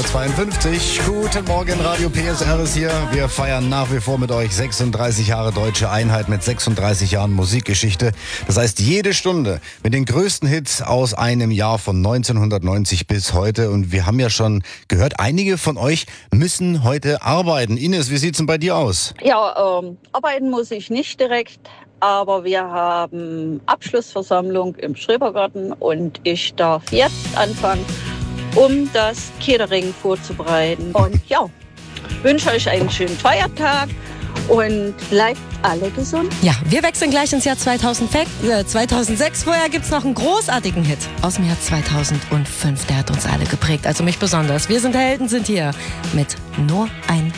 6:52. Guten Morgen, Radio PSR ist hier. Wir feiern nach wie vor mit euch 36 Jahre Deutsche Einheit mit 36 Jahren Musikgeschichte. Das heißt, jede Stunde mit den größten Hits aus einem Jahr von 1990 bis heute. Und wir haben ja schon gehört, einige von euch müssen heute arbeiten. Ines, wie sieht's denn bei dir aus? Ja, arbeiten muss ich nicht direkt. Aber wir haben Abschlussversammlung im Schrebergarten und ich darf jetzt anfangen, um das Catering vorzubereiten. Und ja, wünsche euch einen schönen Feiertag und bleibt alle gesund. Ja, wir wechseln gleich ins Jahr 2006. Vorher gibt's noch einen großartigen Hit aus dem Jahr 2005. Der hat uns alle geprägt, also mich besonders. Wir sind Helden, sind hier mit Nur ein